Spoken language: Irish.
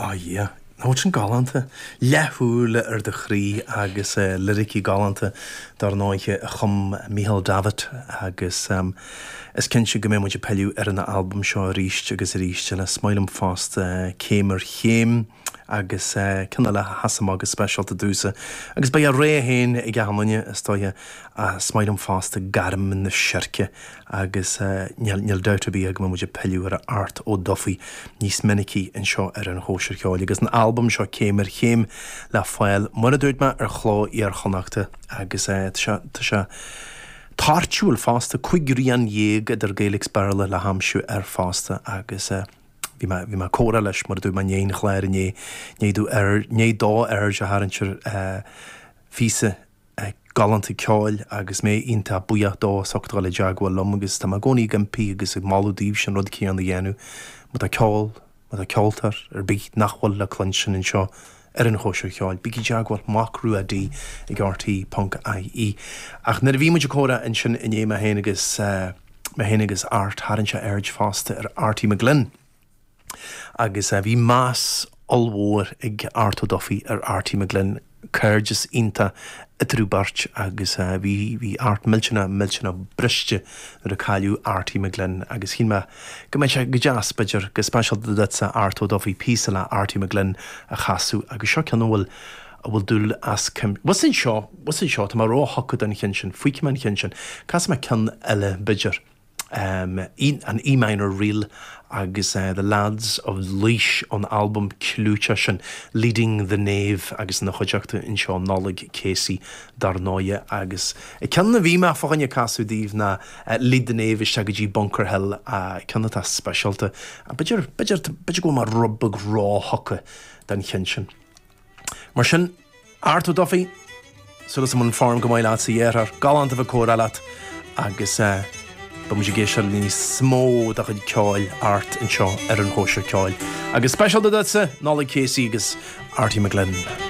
yeah. Nó sin galanta lethúla de chrí agus lyricí galanta dar náithe chum Michael David agus is cin se go mé muidir peiliú an album seo ríist agus ríiste le smailm fast céimar chéim agus cinna le hasam agus specialta dúsa agus ba ré héin I gahamine istáithe smailm fast garm na sirce agus neal deuta bí ag muidir peiliú art ó dofií níos minicí in seo an hóisiir ceáil agus an album seo céimar chéim le fáil mar a dúirt me chlá ar chonachta agus tá se tartúil fásta chuigríon dhéag idir Gaelic Sparrow le hamsú fásta agus bhí me córa leis mar dú man néon chléir né dá se harantir físa galanta ceáil agus mé ionta buíoch dá soachtáil le deagháil lom agus tá gcónaí gampí agus ag máúdíobh sin rud cían na dhéanú mu a ceoltar bí nachhfuil le clunsin in seo an hóisiir ceáil, bí deagháil macrú a dí ag RT.ie. Ach na bhí muidir córa in sin in éime héanagus art haranse aird fásta RT McGlynn. Agus bhí más allmhór ag art ó dofií RT McGlynn Curges inta trúbart agus bhí art miltena briste ar a caiú RT McGlynn agus hí me go méid se go deas beidir go special sa art ó dofií písa le RT McGlynn a chasú agus seo ceanhfuil a bhfuil dúil as was in seo tá mar rá hocad an chin sin faoi man chin sin cas me cean eile beidir an E-minor reel agus the lads of Leash on album Cluchashin Leading the Nave agus na chuideachta in seo nálaigh Casey Darnoye agus ceanna bhí me fáinne casú díomh na Lead the Nave is teagadí Bunker Hill ceanna tá specialta a beidir go mar rubbag rá hoca den chin sin. Mar sin art ó dofií sulas am an farm go maiile sa dhéar galanta bh córa leat agus ba mu géisi ní smó a chud ceáil art in seo an hóisiir ceáil. Agus special datsa nálaigh Casey agus RT McGlynn.